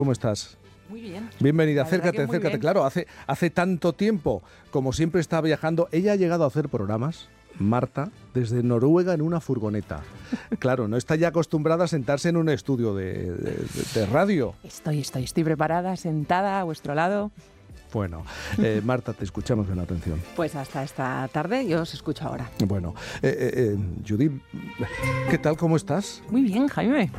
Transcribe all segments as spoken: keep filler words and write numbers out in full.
¿Cómo estás? Muy bien. Bienvenida, acércate, acércate. Bien. Claro, hace, hace tanto tiempo, como siempre está viajando, ella ha llegado a hacer programas, Marta, desde Noruega en una furgoneta. Claro, no está ya acostumbrada a sentarse en un estudio de, de, de radio. Estoy, estoy, estoy preparada, sentada a vuestro lado. Bueno, eh, Marta, te escuchamos con atención. Pues hasta esta tarde yo os escucho ahora. Bueno, eh, eh, eh, Judith, ¿qué tal? ¿Cómo estás? Muy bien, Jaime.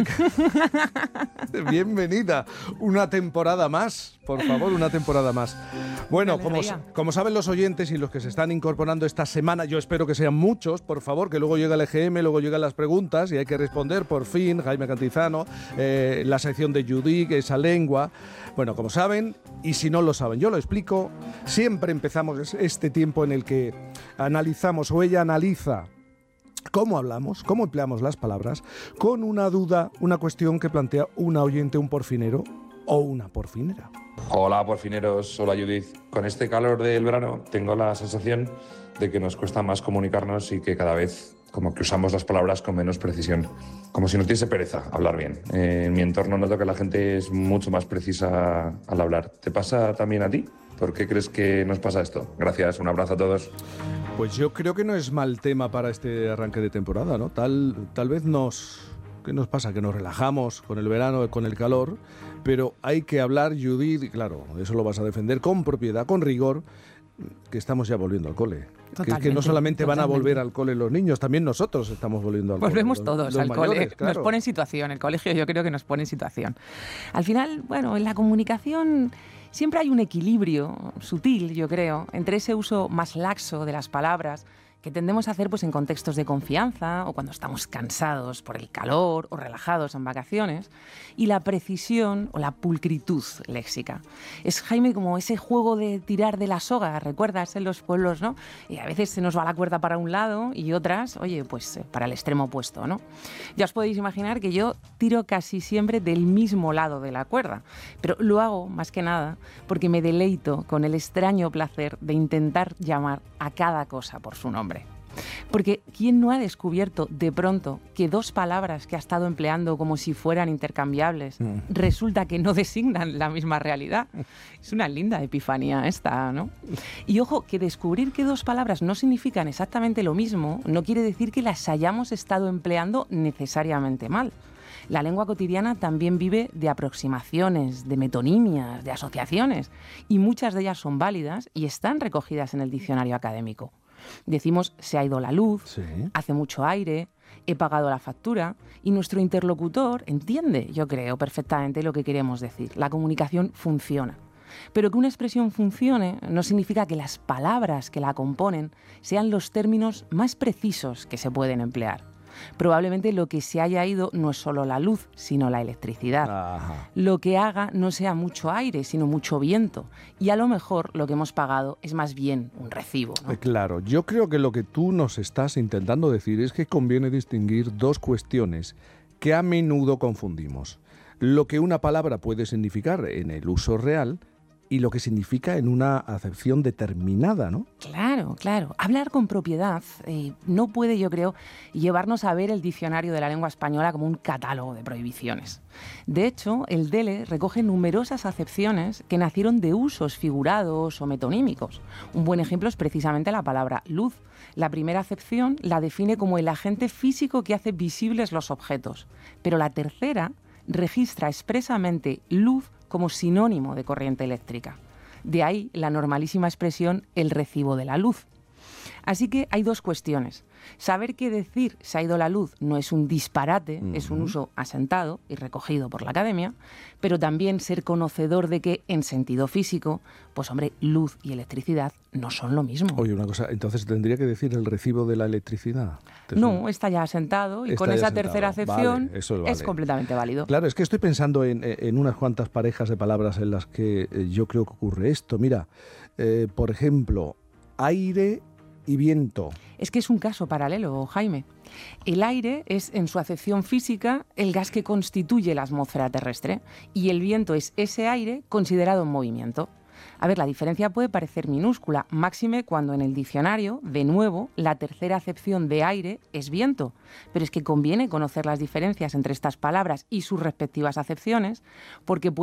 Bienvenida. Una temporada más, por favor, una temporada más. Bueno, como, como saben los oyentes y los que se están incorporando esta semana, yo espero que sean muchos, por favor, que luego llega el E G M, luego llegan las preguntas y hay que responder, por fin, Jaime Cantizano, eh, la sección de Judith, esa lengua. Bueno, como saben, y si no lo saben, yo lo explico, siempre empezamos este tiempo en el que analizamos o ella analiza cómo hablamos, cómo empleamos las palabras, con una duda, una cuestión que plantea una oyente, un porfinero o una porfinera. Hola porfineros, hola Judith. Con este calor del verano tengo la sensación de que nos cuesta más comunicarnos y que cada vez como que usamos las palabras con menos precisión, como si nos diese pereza hablar bien. Eh, en mi entorno noto que la gente es mucho más precisa al hablar. ¿Te pasa también a ti? ¿Por qué crees que nos pasa esto? Gracias, un abrazo a todos. Pues yo creo que no es mal tema para este arranque de temporada, ¿no? Tal, tal vez nos... ¿Qué nos pasa? Que nos relajamos con el verano, con el calor, pero hay que hablar, Judith, y claro, eso lo vas a defender con propiedad, con rigor, que estamos ya volviendo al cole. Que es que no solamente totalmente. Van a volver al cole los niños, también nosotros estamos volviendo al Volvemos cole. Volvemos todos al mayores, cole, claro. Nos pone en situación, el colegio yo creo que nos pone en situación. Al final, bueno, en la comunicación siempre hay un equilibrio sutil, yo creo, entre ese uso más laxo de las palabras que tendemos a hacer pues, en contextos de confianza o cuando estamos cansados por el calor o relajados en vacaciones, y la precisión o la pulcritud léxica. Es, Jaime, como ese juego de tirar de la soga, ¿recuerdas en los pueblos, no? Y a veces se nos va la cuerda para un lado y otras, oye, pues para el extremo opuesto, ¿no? Ya os podéis imaginar que yo tiro casi siempre del mismo lado de la cuerda, pero lo hago más que nada porque me deleito con el extraño placer de intentar llamar a cada cosa por su nombre. Porque ¿quién no ha descubierto de pronto que dos palabras que ha estado empleando como si fueran intercambiables mm. resulta que no designan la misma realidad? Es una linda epifanía esta, ¿no? Y ojo, que descubrir que dos palabras no significan exactamente lo mismo no quiere decir que las hayamos estado empleando necesariamente mal. La lengua cotidiana también vive de aproximaciones, de metonimias, de asociaciones, y muchas de ellas son válidas y están recogidas en el diccionario académico. Decimos, se ha ido la luz, sí. hace mucho aire, he pagado la factura, y nuestro interlocutor entiende, yo creo, perfectamente lo que queremos decir. La comunicación funciona. Pero que una expresión funcione no significa que las palabras que la componen sean los términos más precisos que se pueden emplear. Probablemente lo que se haya ido no es solo la luz, sino la electricidad. Ajá. Lo que haga no sea mucho aire, sino mucho viento. Y a lo mejor lo que hemos pagado es más bien un recibo, ¿no? Claro, yo creo que lo que tú nos estás intentando decir es que conviene distinguir dos cuestiones que a menudo confundimos. Lo que una palabra puede significar en el uso real y lo que significa en una acepción determinada, ¿no? Claro, claro. Hablar con propiedad eh, no puede, yo creo, llevarnos a ver el diccionario de la lengua española como un catálogo de prohibiciones. De hecho, el D E L E recoge numerosas acepciones que nacieron de usos figurados o metonímicos. Un buen ejemplo es precisamente la palabra luz. La primera acepción la define como el agente físico que hace visibles los objetos, pero la tercera registra expresamente luz como sinónimo de corriente eléctrica. De ahí la normalísima expresión el recibo de la luz. Así que hay dos cuestiones. Saber que decir se ha ido la luz no es un disparate, uh-huh. es un uso asentado y recogido por la academia, pero también ser conocedor de que en sentido físico, pues hombre, luz y electricidad no son lo mismo. Oye, una cosa, entonces tendría que decir el recibo de la electricidad. No, está ya asentado y está con esa asentado. Tercera acepción vale, eso vale. Es completamente válido. Claro, es que estoy pensando en, en unas cuantas parejas de palabras en las que yo creo que ocurre esto. Mira, eh, por ejemplo, aire y viento. Es que es un caso paralelo, Jaime. El aire es, en su acepción física, el gas que constituye la atmósfera terrestre, y el viento es ese aire considerado en movimiento. A ver, la diferencia puede parecer minúscula, máxime cuando en el diccionario, de nuevo, la tercera acepción de aire es viento. Pero es que conviene conocer las diferencias entre estas palabras y sus respectivas acepciones, porque